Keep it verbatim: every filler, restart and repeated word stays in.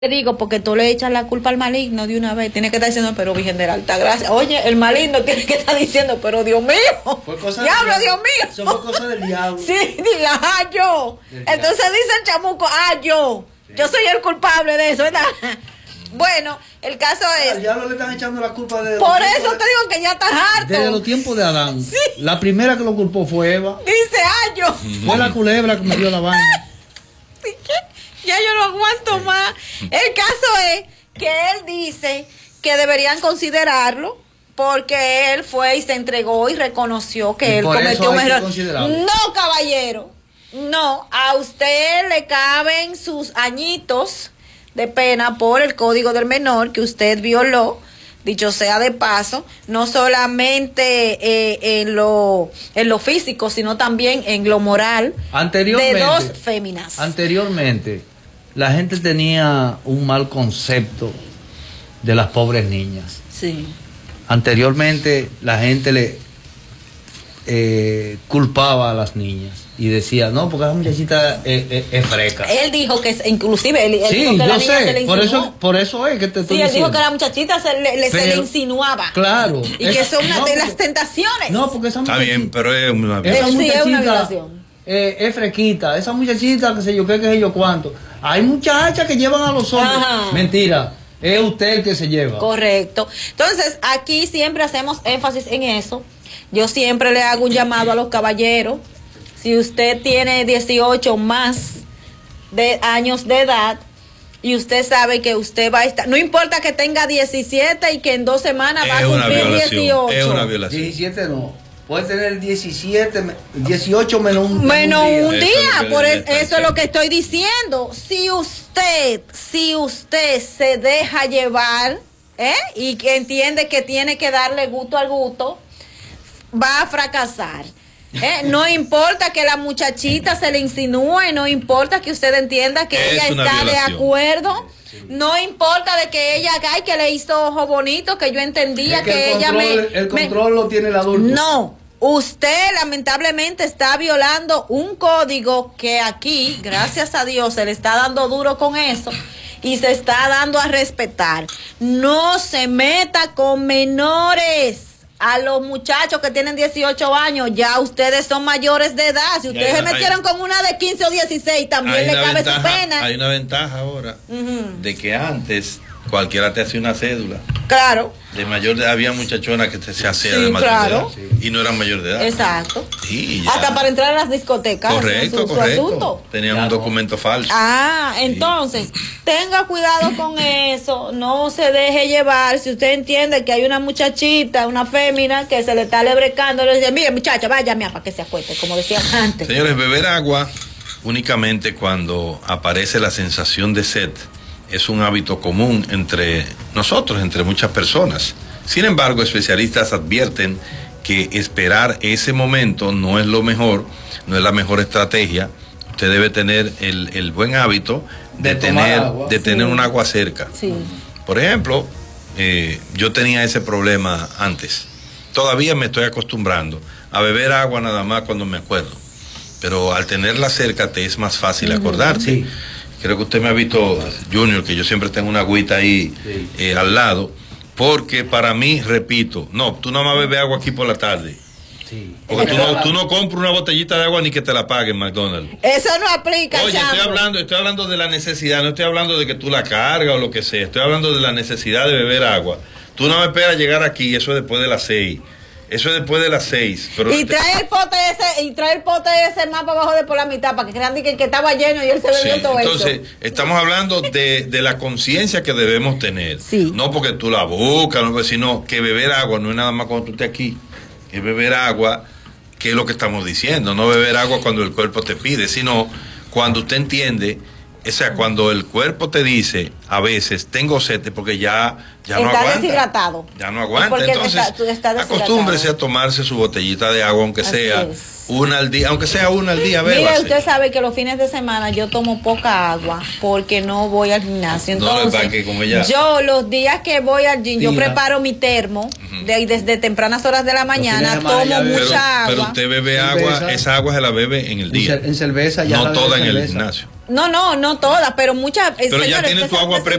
Te digo, porque tú le echas la culpa al maligno de una vez. Tiene que estar diciendo, pero Virgen de la Alta Gracia. Oye, el maligno tiene que estar diciendo, pero Dios mío. Fue cosa diablo, del Dios mío. Eso fue cosa del diablo. Sí, diga, ah, yo. Entonces dice el chamuco, ah, yo. Sí. Yo soy el culpable de eso, ¿verdad? Bueno, el caso es... Al diablo le están echando la culpa de... Por eso de... te digo que ya estás harto. Desde los tiempos de Adán. Sí. La primera que lo culpó fue Eva. Dice, ah, yo. Fue la culebra que me dio la vaina. Ya yo no aguanto más. El caso es que él dice que deberían considerarlo porque él fue y se entregó y reconoció que y él cometió un error. No, caballero. No, a usted le caben sus añitos de pena por el código del menor que usted violó. Dicho sea de paso, no solamente eh, en lo en lo físico, sino también en lo moral anteriormente, de dos féminas. Anteriormente, la gente tenía un mal concepto de las pobres niñas. Sí. Anteriormente, la gente le eh, culpaba a las niñas y decía, no, porque esa muchachita es, es, es freca. Él dijo que, inclusive, él, él sí, dijo que yo la niña sé, se le por eso, por eso es que te estoy sí, él diciendo. dijo que la muchachita se le, le, pero, se le insinuaba. Claro. Y es, que son una no, de porque, las tentaciones. No, porque esa muchachita... Está bien, pero es una violación. Esa sí, muchachita es una violación. Eh, es frequita, esa muchachita, que sé yo qué, que sé yo cuánto. Hay muchachas que llevan a los hombres. Ajá. Mentira. Es usted el que se lleva. Correcto. Entonces, aquí siempre hacemos énfasis en eso. Yo siempre le hago un llamado a los caballeros. Si usted tiene dieciocho más de años de edad y usted sabe que usted va a estar, no importa que tenga diecisiete y que en dos semanas va a cumplir dieciocho. Es una violación. diecisiete no. Puede tener diecisiete, dieciocho menos un, menos un día. Un día. Eso, por es, eso es lo que estoy diciendo. Si usted, si usted se deja llevar, ¿eh? Y que entiende que tiene que darle gusto al gusto, va a fracasar. ¿Eh? No importa que la muchachita se le insinúe, no importa que usted entienda que es ella está violación. De acuerdo, no importa de que ella ay, que le hizo ojo bonito, que yo entendía es que, que ella control, me... El control me, lo tiene el adulto. No, usted lamentablemente está violando un código que aquí, gracias a Dios, se le está dando duro con eso y se está dando a respetar. No se meta con menores. A los muchachos que tienen dieciocho años, ya ustedes son mayores de edad. Si ustedes se metieron hay, con una de quince o dieciséis, también le cabe ventaja, su pena. Hay una ventaja ahora uh-huh. de que antes cualquiera te hacía una cédula. Claro. De mayor de edad había muchachonas que te se hacían sí, de mayor claro. de edad y no eran mayor de edad. Exacto. Sí, hasta para entrar a las discotecas. Correcto, su, correcto. Su asunto. Tenían claro. un documento falso. Ah, entonces, sí. tenga cuidado con eso, no se deje llevar. Si usted entiende que hay una muchachita, una fémina que se le está lebrecando, le dice, mire muchacha, vaya mía para que se acueste, como decían antes. Señores, beber agua únicamente cuando aparece la sensación de sed es un hábito común entre nosotros, entre muchas personas. Sin embargo, especialistas advierten que esperar ese momento no es lo mejor, no es la mejor estrategia. Usted debe tener el, el buen hábito de, de tener, agua, de sí. tener un agua cerca. Sí. Por ejemplo, eh, yo tenía ese problema antes. Todavía me estoy acostumbrando a beber agua nada más cuando me acuerdo. Pero al tenerla cerca te es más fácil uh-huh. acordarte. Sí. Creo que usted me ha visto, Junior, que yo siempre tengo una agüita ahí sí. eh, al lado, porque para mí, repito, no, tú no más bebes agua aquí por la tarde. Sí. Porque tú no, tú no compras una botellita de agua ni que te la paguen, McDonald's. Eso no aplica, Oye, estoy hablando, estoy hablando de la necesidad, no estoy hablando de que tú la cargas o lo que sea, estoy hablando de la necesidad de beber agua. Tú no me esperas llegar aquí, eso es después de las seis. Eso es después de las seis. Pero y trae el pote ese, y trae el pote ese más para abajo de por la mitad, para que crean que, que estaba lleno y él se bebió sí, todo entonces, eso. Estamos hablando de, de la conciencia que debemos tener. Sí. No porque tú la buscas, no, sino que beber agua no es nada más cuando tú estés aquí. Es beber agua, que es lo que estamos diciendo. No beber agua cuando el cuerpo te pide, sino cuando usted entiende, o sea, cuando el cuerpo te dice, a veces, tengo sed, porque ya, ya no aguanta. Está deshidratado. Ya no aguanta. Entonces, está, está acostúmbrese a tomarse su botellita de agua, aunque Así sea es. una al día, aunque sea una al día. Mire, usted sabe que los fines de semana yo tomo poca agua porque no voy al gimnasio. Entonces, no, que como ya. yo los días que voy al gym, yo preparo mi termo, uh-huh. de, desde tempranas horas de la mañana, tomo pero, mucha agua. Pero usted bebe cerveza, agua, esa agua se la bebe en el día. En cerveza ya. No toda en el gimnasio. No, no, no todas, pero muchas. eh, Pero ya señores, tienes tu ustedes agua saben que